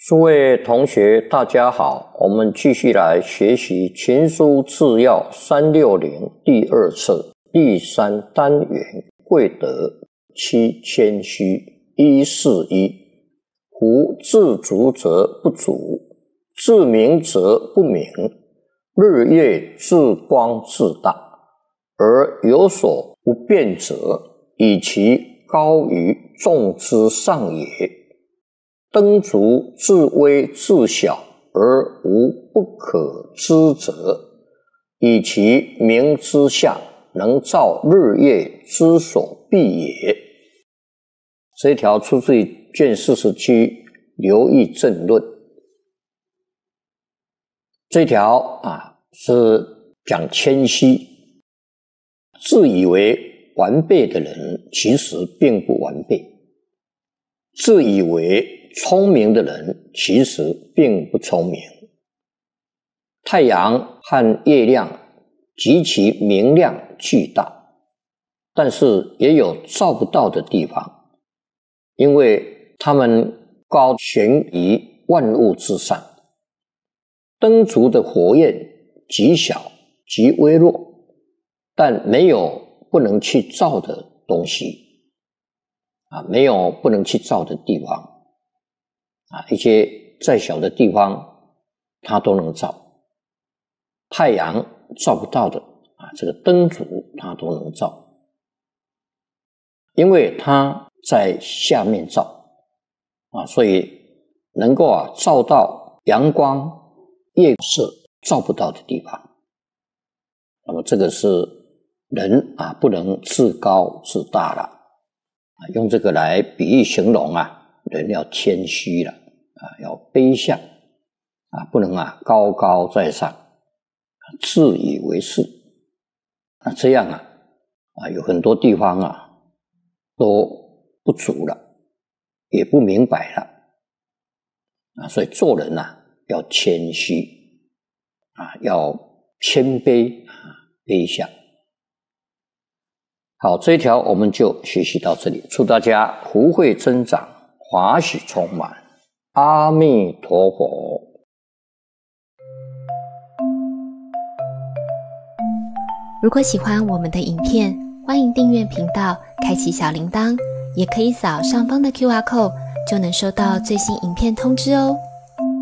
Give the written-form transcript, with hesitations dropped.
诸位同学大家好，我们继续来学习群书治要360第2册第3单元贵德7谦虚141。夫自足则不足，自明则不明，日月自光自大，而有所不变者，以其高于众之上也。灯烛自微自小而无不可知者，以其明之下能照日月之所必也。这一条出自于卷47刘毅正论。这条是讲谦虚，自以为完备的人其实并不完备，自以为聪明的人其实并不聪明。太阳和月亮极其明亮巨大，但是也有照不到的地方，因为它们高悬于万物之上。灯烛的火焰极小极微弱，但没有不能去照的东西没有不能去照的地方一些再小的地方它都能照。太阳照不到的这个灯烛它都能照，因为它在下面照所以能够照到阳光夜色照不到的地方。那么这个是人不能自高自大了用这个来比喻形容人要谦虚了要卑下不能高高在上自以为是这样有很多地方都不足了，也不明白了所以做人要谦虚要谦卑卑下。好，这一条我们就学习到这里，祝大家福慧增长，华喜充满。阿弥陀佛。 如果喜欢我们的影片，欢迎订阅频道，开启小铃铛，也可以扫上方的 QR code，就能收到最新影片通知哦。